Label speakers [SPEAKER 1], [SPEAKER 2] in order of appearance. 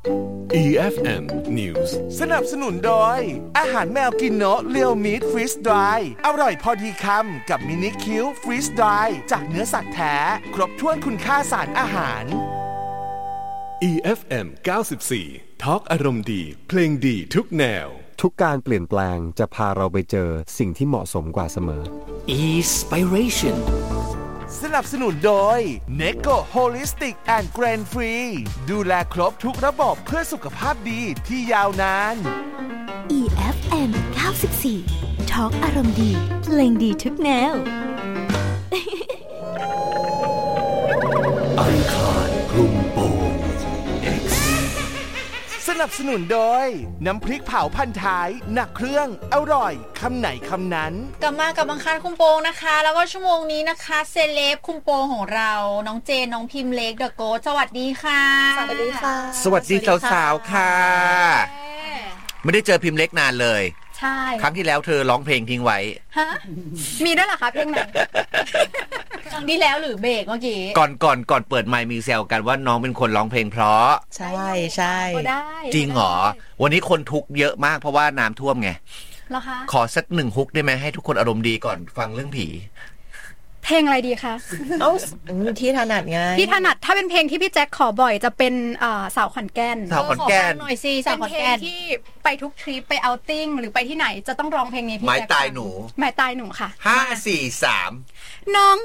[SPEAKER 1] EFM News
[SPEAKER 2] สนับสนุนโดยอาหารแมวกินโนะเรียวมีทฟรีสดรายอร่อยพอดีคำกับมินิคิวฟรีสดรายจากเนื้อสัตว์แท้ครบถ้วนคุณค่าสารอาหาร
[SPEAKER 1] EFM 94 ทอล์กอารมณ์ดีเพลงดีทุกแนว
[SPEAKER 3] ทุกการเปลี่ยนแปลงจะพาเราไปเจอสิ่งที่เหมาะสมกว่าเสมอ
[SPEAKER 4] Inspiration
[SPEAKER 2] สนับสนุนโดย Neko Holistic and Grain Free ดูแลครบทุกระบบเพื่อสุขภาพดีที่ยาวนาน
[SPEAKER 5] EFM 94 ทอล์กอารมณ์ดีเพลงดีทุกแนว
[SPEAKER 4] อังคารคลุมโปง X
[SPEAKER 2] สนับสนุนโดยน้ำพริกเผาพันท้ายหนักเครื่องอร่อยคำไหนคำนั้น
[SPEAKER 6] กลับมากับอังคารคุมโปงนะคะแล้วก็ชั่วโมงนี้นะคะเซเลบคุมโปงของเราน้องเจนน้องพิมพ์เล็กเดอะโกสสวัสดีค่ะ
[SPEAKER 7] สวัสดีค่ะ
[SPEAKER 8] สวัสดีสาวๆค่ะไม่ได้เจอพิมพ์เล็กนานเลย
[SPEAKER 6] ใช่
[SPEAKER 8] ครั้งที่แล้วเธอร้องเพลงทิ้งไว้
[SPEAKER 6] ฮะมีด้วยเหรอคะเพลงไหนครั้งที่แล้วหรือเบรกเมื่อกี้
[SPEAKER 8] ก่อนเปิดไมค์มีแซวกันว่าน้องเป็นคนร้องเพลงเพราะ
[SPEAKER 7] ใช่ใช่
[SPEAKER 8] จริงเหรอวันนี้คนทุกข์เยอะมากเพราะว่าน้ำท่วมไง
[SPEAKER 6] เหรอคะ
[SPEAKER 8] ขอสัก1ฮุกได้ไหมให้ทุกคนอารมณ์ดีก่อนฟังเรื่องผี
[SPEAKER 6] เพลงอะไรดีคะ
[SPEAKER 7] ที่ถนัดไง
[SPEAKER 6] ที่ถนัดถ้าเป็นเพลงที่พี่แจ็คขอบ่อยจะเป็นสาวขอนแก่น
[SPEAKER 8] สาวขอนแก่น
[SPEAKER 6] หน่อยสิสาวขอนแก่นที่ไปทุกทริปไปเอาท์ติ้งหรือไปที่ไหนจะต้องร้องเพลงนี้พี่แจ็ค
[SPEAKER 8] หมายตายหนู
[SPEAKER 6] หมายตายหนูค่ะ
[SPEAKER 8] 5 4 3
[SPEAKER 6] น้อง